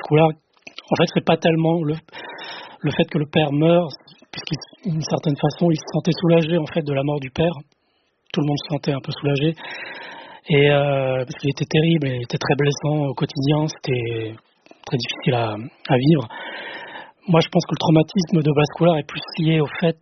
Bascoulard, en fait, c'est pas tellement le fait que le père meurt, puisqu'il, d'une certaine façon, il se sentait soulagé en fait de la mort du père. Tout le monde se sentait un peu soulagé. Et parce qu'il était terrible, il était très blessant au quotidien, c'était très difficile à vivre. Moi, je pense que le traumatisme de Bascoulard est plus lié au fait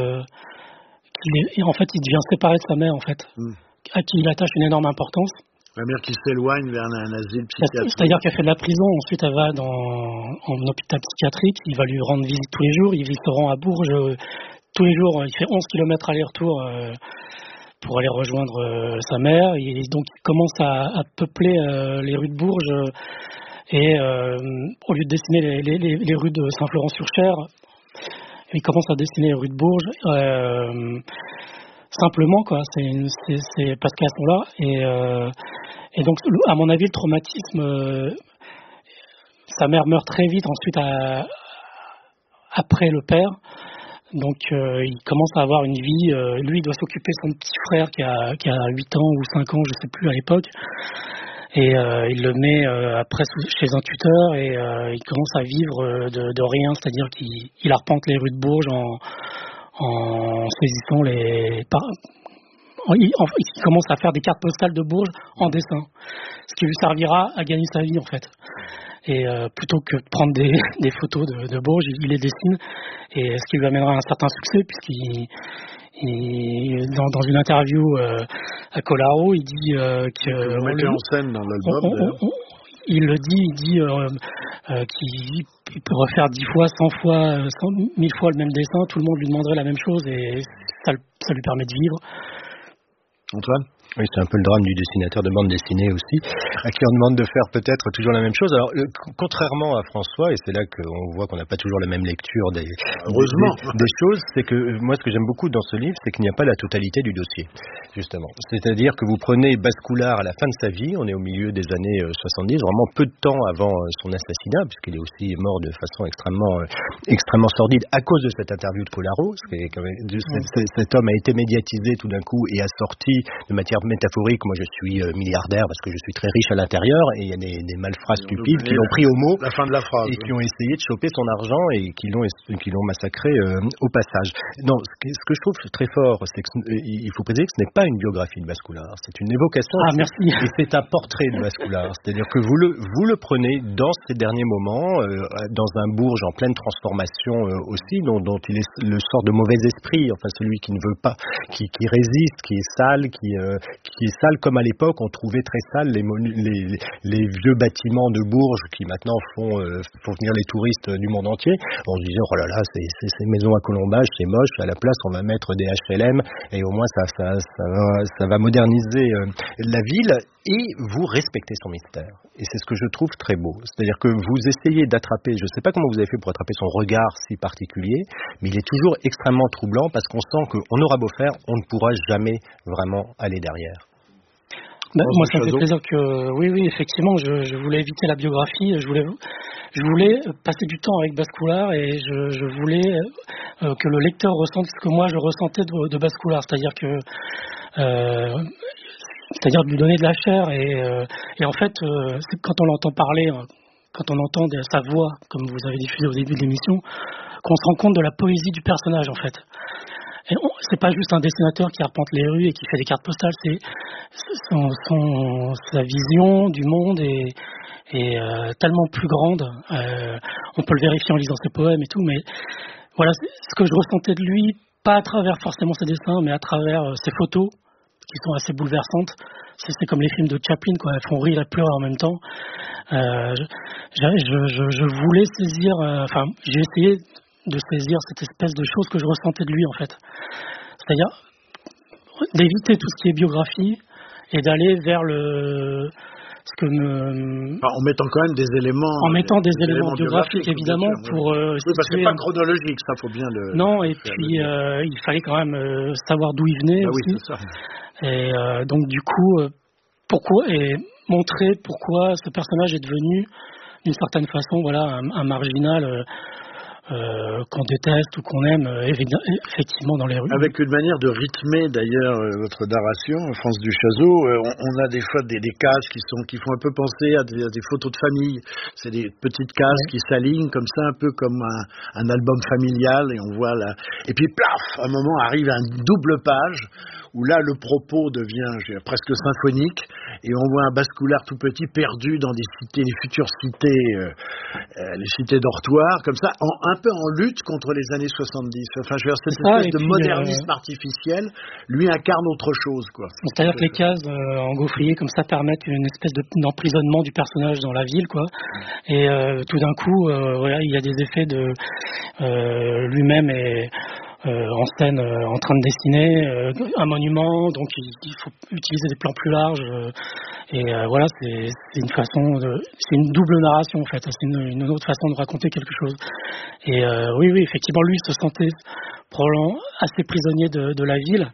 en fait, il devient séparé de sa mère, en fait, à qui il attache une énorme importance. La mère qui s'éloigne vers un asile psychiatrique. C'est-à-dire qu'elle fait de la prison, ensuite elle va en hôpital psychiatrique, il va lui rendre visite tous les jours, il se rend à Bourges tous les jours, il fait 11 kilomètres aller-retour pour aller rejoindre sa mère, et donc il commence à peupler les rues de Bourges, et au lieu de dessiner les rues de Saint-Florent-sur-Cher, il commence à dessiner les rues de Bourges, simplement, quoi, c'est parce qu'elles sont là, et donc, à mon avis, le traumatisme, sa mère meurt très vite ensuite après le père, donc il commence à avoir une vie, lui il doit s'occuper de son petit frère qui a 8 ans ou 5 ans, je sais plus à l'époque, et il le met après chez un tuteur, et il commence à vivre de rien, c'est-à-dire qu'il arpente les rues de Bourges en saisissant il commence à faire des cartes postales de Bourges en dessin, ce qui lui servira à gagner sa vie en fait. Et plutôt que de prendre des photos de Bourges, il les dessine, et ce qui lui amènera un certain succès, puisqu'il dans une interview à Colaro, il dit que vous mettez en scène dans l'album. Il le dit, qu'il peut refaire 10 fois, 100 fois, 1000 fois le même dessin, tout le monde lui demanderait la même chose, et ça lui permet de vivre. Antoine ? Oui, c'est un peu le drame du dessinateur de bande dessinée aussi, à qui on demande de faire peut-être toujours la même chose. Alors, contrairement à François, et c'est là qu'on voit qu'on n'a pas toujours la même lecture des choses, c'est que moi, ce que j'aime beaucoup dans ce livre, c'est qu'il n'y a pas la totalité du dossier, justement. C'est-à-dire que vous prenez Bascoulard à la fin de sa vie, on est au milieu des années 70, vraiment peu de temps avant son assassinat, puisqu'il est aussi mort de façon extrêmement sordide à cause de cette interview de Colaro. Cet homme a été médiatisé tout d'un coup et a sorti de matière métaphorique, moi je suis milliardaire parce que je suis très riche à l'intérieur, et il y a des malfrats stupides qui l'ont pris au mot, la fin de la phrase, et qui ont essayé de choper son argent et qui l'ont massacré au passage. Non, ce que je trouve très fort, c'est qu'il faut préciser que ce n'est pas une biographie de Bascoulard, c'est une évocation, merci. Et c'est un portrait de Bascoulard, c'est-à-dire que vous le prenez dans ces derniers moments, dans un Bourges en pleine transformation aussi, dont il est le sort de mauvais esprit, enfin celui qui ne veut pas, qui résiste, qui est sale, qui est sale, comme à l'époque on trouvait très sale les vieux bâtiments de Bourges qui maintenant font venir les touristes du monde entier. On se disait oh là là, ces maisons à colombage, c'est moche, à la place on va mettre des HLM et au moins ça va moderniser la ville, et vous respectez son mystère. Et c'est ce que je trouve très beau. C'est-à-dire que vous essayez d'attraper, je ne sais pas comment vous avez fait pour attraper son regard si particulier, mais il est toujours extrêmement troublant parce qu'on sent qu'on aura beau faire, on ne pourra jamais vraiment aller derrière. Moi, ça me fait plaisir que, oui, effectivement, je voulais éviter la biographie, je voulais passer du temps avec Bascoulard, et je voulais que le lecteur ressente ce que moi je ressentais de Bascoulard, c'est-à-dire de lui donner de la chair, et en fait, c'est quand on l'entend parler, quand on entend sa voix, comme vous avez diffusé au début de l'émission, qu'on se rend compte de la poésie du personnage, en fait. Et c'est pas juste un dessinateur qui arpente les rues et qui fait des cartes postales, c'est sa vision du monde est tellement plus grande. On peut le vérifier en lisant ses poèmes et tout, mais voilà, c'est ce que je ressentais de lui, pas à travers forcément ses dessins, mais à travers ses photos, qui sont assez bouleversantes. C'est comme les films de Chaplin, quoi. Elles font rire et pleurer en même temps. Je voulais saisir, j'ai essayé de saisir cette espèce de chose que je ressentais de lui, en fait. C'est-à-dire d'éviter tout ce qui est biographie et d'aller vers en mettant quand même des éléments. En mettant des éléments biographiques, évidemment, pour. Oui, parce que c'est pas chronologique, ça, faut bien le. Non, et puis il fallait quand même savoir d'où il venait aussi. Oui, c'est ça. Et donc du coup, pourquoi, et montrer pourquoi ce personnage est devenu, d'une certaine façon, voilà, un marginal. qu'on déteste ou qu'on aime effectivement dans les rues. Avec une manière de rythmer d'ailleurs votre narration, France Duchazot, on a des fois des cases qui font un peu penser à des photos de famille. C'est des petites cases qui s'alignent comme ça, un peu comme un album familial, et on voit là. Et puis plaf, à un moment arrive un double page où là le propos devient presque symphonique, et on voit un Bascoulard tout petit perdu dans des cités, les futures cités, les cités dortoirs, comme ça, un peu en lutte contre les années 70. Enfin, je veux dire, cette espèce de modernisme artificiel, lui incarne autre chose, quoi. C'est-à-dire que les cases engauffriées comme ça permettent une espèce d'emprisonnement du personnage dans la ville, quoi. Et tout d'un coup, voilà, il y a des effets de lui-même et en scène en train de dessiner un monument, donc il faut utiliser des plans plus larges et voilà, c'est une façon c'est une double narration en fait, c'est une autre façon de raconter quelque chose. Et oui, effectivement, lui se sentait probablement assez prisonnier de la ville.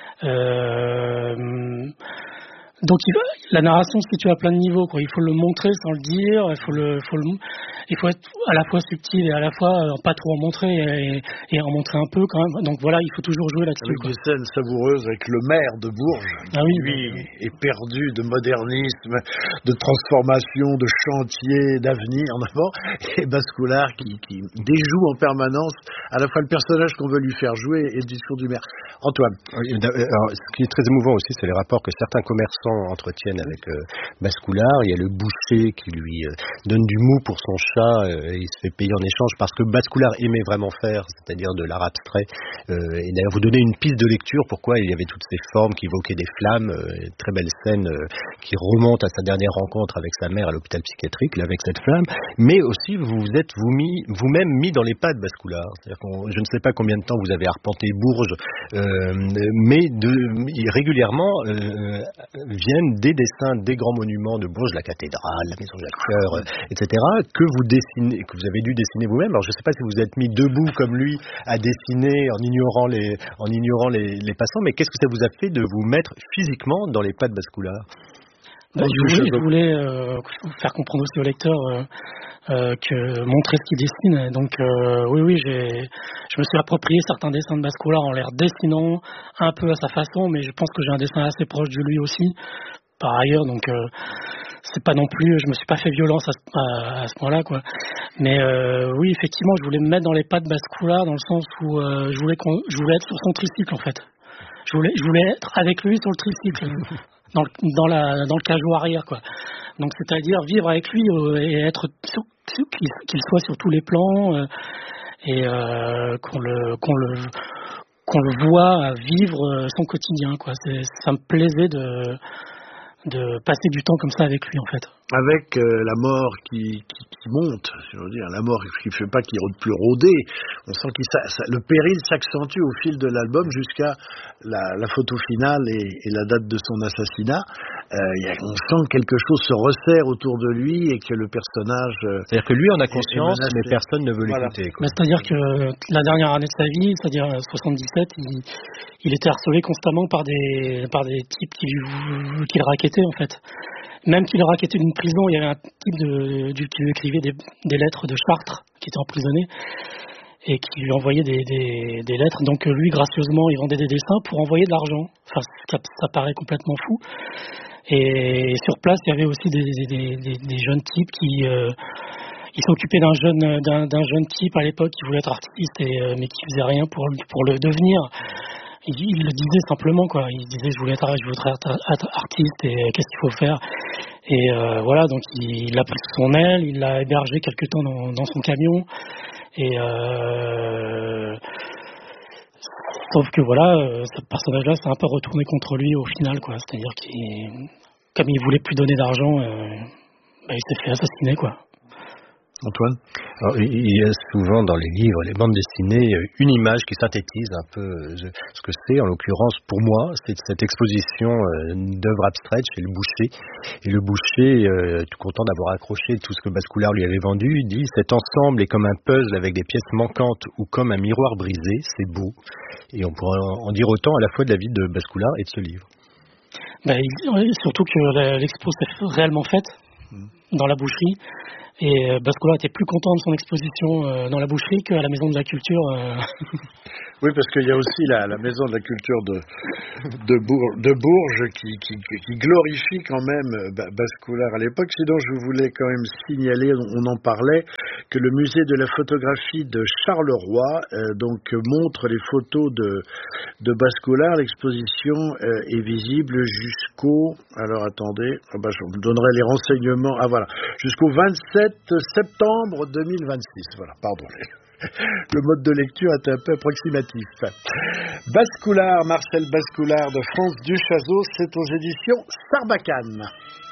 Donc la narration se situe à plein de niveaux, quoi. Il faut le montrer sans le dire, il faut être à la fois subtil et à la fois pas trop en montrer et en montrer un peu quand même. Donc voilà, il faut toujours jouer là-dessus. Avec des scènes savoureuses avec le maire de Bourges, lui est perdu de modernisme, de transformation, de chantier, d'avenir en avant, et Bascoulard qui déjoue en permanence à la fois le personnage qu'on veut lui faire jouer et le discours du maire. Antoine. Alors, ce qui est très émouvant aussi, c'est les rapports que certains commerçants entretiennent avec Bascoulard. Il y a le boucher qui lui donne du mou pour son chat et il se fait payer en échange parce que Bascoulard aimait vraiment faire, c'est-à-dire de l'art abstrait. Et d'ailleurs, vous donnez une piste de lecture pourquoi il y avait toutes ces formes qui évoquaient des flammes, une très belle scène qui remonte à sa dernière rencontre avec sa mère à l'hôpital psychiatrique, là, avec cette flamme. Mais aussi, vous êtes vous-même mis dans les pas de Bascoulard. C'est-à-dire je ne sais pas combien de temps vous avez arpenté Bourges, mais régulièrement viennent des dessins des grands monuments de Bourges, la cathédrale, la maison Jacques Coeur, etc., que vous avez dû dessiner vous-même. Alors je ne sais pas si vous êtes mis debout comme lui à dessiner en ignorant les passants, mais qu'est-ce que ça vous a fait de vous mettre physiquement dans les pas de Bascoulard? Je voulais faire comprendre aussi au lecteur que montrer ce qu'il dessine. Donc oui, je me suis approprié certains dessins de Bascoulard en les redessinant un peu à sa façon, mais je pense que j'ai un dessin assez proche de lui aussi, par ailleurs. Donc c'est pas non plus, je me suis pas fait violence à ce point-là, quoi. Mais oui, effectivement, je voulais me mettre dans les pas de Bascoulard dans le sens où je voulais être sur son tricycle en fait. Je voulais être avec lui sur le tricycle. Dans le cajot arrière, quoi. Donc c'est-à-dire vivre avec lui et être qu'il soit sur tous les plans et qu'on le voit vivre son quotidien, quoi. Ça me plaisait de passer du temps comme ça avec lui en fait. Avec la mort qui monte, je veux dire, la mort qui ne fait pas qu'il ne plus rôder, on sent que le péril s'accentue au fil de l'album jusqu'à la photo finale et la date de son assassinat. On sent que quelque chose se resserre autour de lui et que le personnage... c'est-à-dire que lui en a conscience, mais personne ne veut l'écouter. Mais c'est-à-dire que la dernière année de sa vie, c'est-à-dire 77, il était harcelé constamment par des types qui le racketaient en fait. Même qu'il le rackettait d'une prison, il y avait un type qui lui écrivait des lettres de Chartres, qui était emprisonné, et qui lui envoyait des lettres. Donc lui, gracieusement, il vendait des dessins pour envoyer de l'argent. Enfin, ça paraît complètement fou. Et sur place, il y avait aussi des jeunes types qui s'occupaient d'un jeune type à l'époque qui voulait être artiste, mais qui faisait rien pour le devenir. Il le disait simplement, quoi. Il disait je voudrais être artiste et qu'est-ce qu'il faut faire. Et voilà, donc il l'a pris sous son aile, il l'a hébergé quelque temps dans son camion. Et sauf que voilà, ce personnage-là s'est un peu retourné contre lui au final, quoi. C'est-à-dire comme il voulait plus donner d'argent, il s'est fait assassiner, quoi. Antoine? Alors, il y a souvent dans les livres, les bandes dessinées, une image qui synthétise un peu ce que c'est. En l'occurrence, pour moi, c'est cette exposition d'œuvres abstraites chez le Boucher. Et le Boucher, tout content d'avoir accroché tout ce que Bascoulard lui avait vendu, dit « Cet ensemble est comme un puzzle avec des pièces manquantes ou comme un miroir brisé, c'est beau. » Et on pourrait en dire autant à la fois de la vie de Bascoulard et de ce livre. Surtout que l'expo s'est réellement faite dans la boucherie. Et Bascoula était plus content de son exposition dans la boucherie qu'à la Maison de la Culture. Oui, parce qu'il y a aussi la Maison de la Culture de Bourges qui glorifie quand même Bascoulard à l'époque. Sinon, je voulais quand même signaler, on en parlait, que le musée de la photographie de Charleroi donc montre les photos de Bascoulard. L'exposition est visible jusqu'au... Alors attendez, je vous donnerai les renseignements. Ah voilà, jusqu'au 27 septembre 2026. Voilà, pardon. Le mode de lecture est un peu approximatif. Bascoulard, Marcel Bascoulard de France Duchazot, c'est aux éditions Sarbacane.